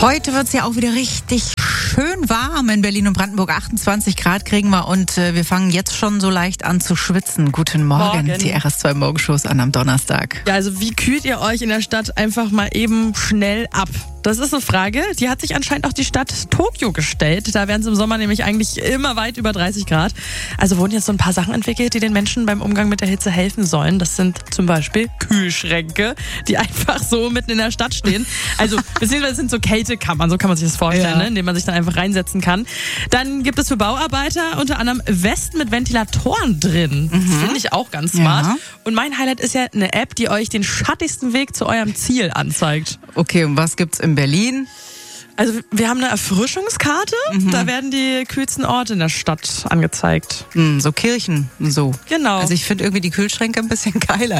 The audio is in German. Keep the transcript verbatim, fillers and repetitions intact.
Heute wird es ja auch wieder richtig schön warm in Berlin und Brandenburg. achtundzwanzig Grad kriegen wir und äh, wir fangen jetzt schon so leicht an zu schwitzen. Guten Morgen, Morgen. die R S zwei Morgenshows an am Donnerstag. Ja, also wie kühlt ihr euch in der Stadt einfach mal eben schnell ab? Das ist eine Frage, die hat sich anscheinend auch die Stadt Tokio gestellt. Da werden es im Sommer nämlich eigentlich immer weit über dreißig Grad. Also wurden jetzt so ein paar Sachen entwickelt, die den Menschen beim Umgang mit der Hitze helfen sollen. Das sind zum Beispiel Kühlschränke, die einfach so mitten in der Stadt stehen. Also beziehungsweise das sind so Kältekammern, so kann man sich das vorstellen, Ja. ne? In denen man sich dann einfach reinsetzen kann. Dann gibt es für Bauarbeiter unter anderem Westen mit Ventilatoren drin. Das finde ich auch ganz smart. Ja. Und mein Highlight ist ja eine App, die euch den schattigsten Weg zu eurem Ziel anzeigt. Okay, und was gibt's in Berlin? Also wir haben eine Erfrischungskarte, Mhm. da werden die kühlsten Orte in der Stadt angezeigt. Hm, so Kirchen, so. Genau. Also ich finde irgendwie die Kühlschränke ein bisschen geiler.